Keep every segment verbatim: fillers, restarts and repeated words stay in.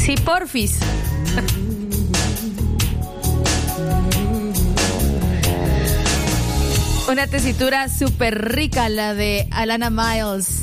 Sí, porfis. Una tesitura súper rica, la de Alana Miles.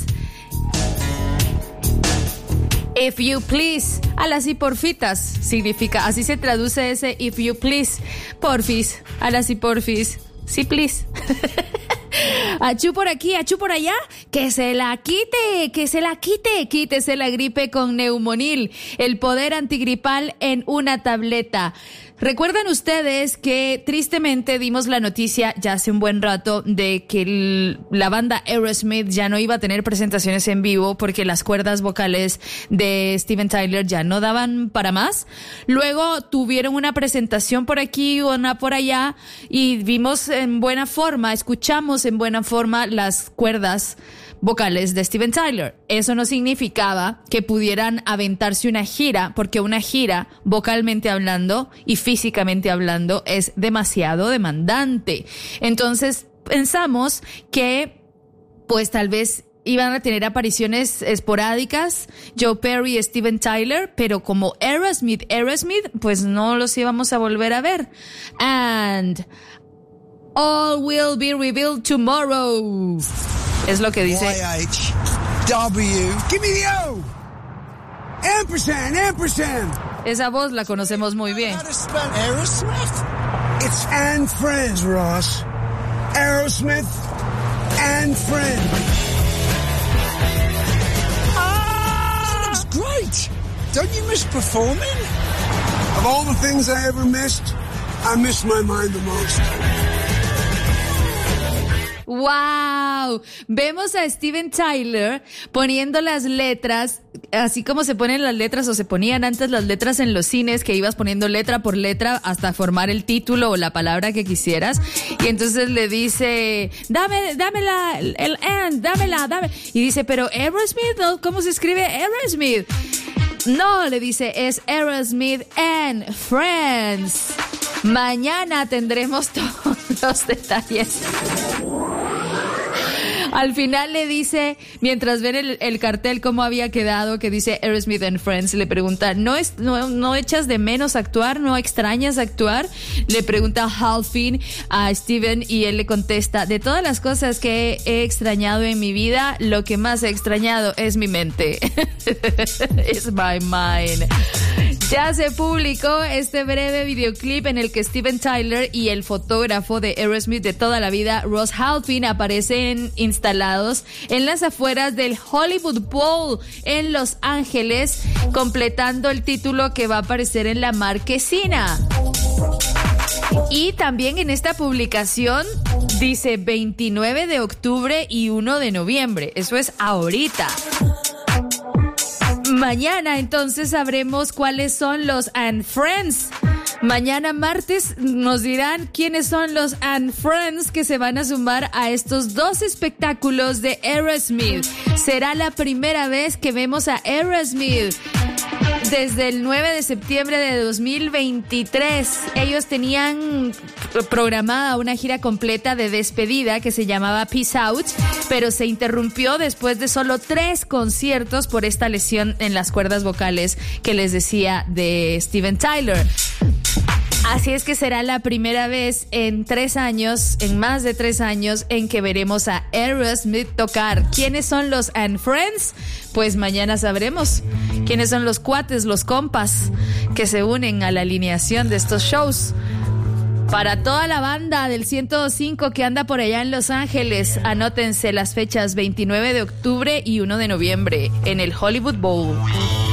If you please, a las y porfitas, significa, así se traduce ese if you please, porfis, a las y porfis, sí please. Achú por aquí, achú por allá, que se la quite, que se la quite, quítese la gripe con Neumonil, el poder antigripal en una tableta. ¿Recuerdan ustedes que tristemente dimos la noticia ya hace un buen rato de que el, la banda Aerosmith ya no iba a tener presentaciones en vivo porque las cuerdas vocales de Steven Tyler ya no daban para más? Luego tuvieron una presentación por aquí, una por allá, y vimos en buena forma, escuchamos en buena forma las cuerdas vocales de Steven Tyler. Eso no significaba que pudieran aventarse una gira, porque una gira, vocalmente hablando y físicamente hablando, es demasiado demandante. Entonces pensamos que pues tal vez iban a tener apariciones esporádicas, Joe Perry y Steven Tyler, pero como Aerosmith, Aerosmith, pues no los íbamos a volver a ver. And all will be revealed tomorrow. Es lo que dice. Y H W. Give me the O. Ampersand, ampersand. Esa voz la conocemos muy bien. Aerosmith? It's and friends, Ross. Aerosmith and friends. Ah! That looks great. Don't you miss performing? Of all the things I ever missed, I miss my mind the most. ¡Wow! Vemos a Steven Tyler poniendo las letras, así como se ponen las letras o se ponían antes las letras en los cines, que ibas poniendo letra por letra hasta formar el título o la palabra que quisieras. Y entonces le dice, dame, dámela, el and, dámela, dame. Y dice, pero Aerosmith, ¿no? ¿Cómo se escribe Aerosmith? No, le dice, es Aerosmith and Friends. Mañana tendremos todos los detalles. Al final le dice, mientras ven el, el cartel cómo había quedado, que dice Aerosmith and Friends, le pregunta, ¿no, es, no, ¿no echas de menos actuar? ¿No extrañas actuar? Le pregunta Halfin a Steven y él le contesta, de todas las cosas que he extrañado en mi vida, lo que más he extrañado es mi mente. It's my mind. Ya se publicó este breve videoclip en el que Steven Tyler y el fotógrafo de Aerosmith de toda la vida, Ross Halfin, aparecen instalados en las afueras del Hollywood Bowl en Los Ángeles, completando el título que va a aparecer en la marquesina. Y también en esta publicación dice veintinueve de octubre y uno de noviembre. Eso es ahorita. Mañana entonces sabremos cuáles son los And Friends. Mañana martes nos dirán quiénes son los And Friends que se van a sumar a estos dos espectáculos de Aerosmith. Será la primera vez que vemos a Aerosmith desde el nueve de septiembre de dos mil veintitrés. Ellos tenían programada una gira completa de despedida que se llamaba Peace Out, pero se interrumpió después de solo tres conciertos por esta lesión en las cuerdas vocales que les decía de Steven Tyler. Así es que será la primera vez en tres años, en más de tres años, en que veremos a Aerosmith tocar. ¿Quiénes son los And Friends? Pues mañana sabremos quiénes son los cuates, los compas que se unen a la alineación de estos shows. Para toda la banda del ciento dos punto cinco que anda por allá en Los Ángeles, anótense las fechas veintinueve de octubre y uno de noviembre en el Hollywood Bowl.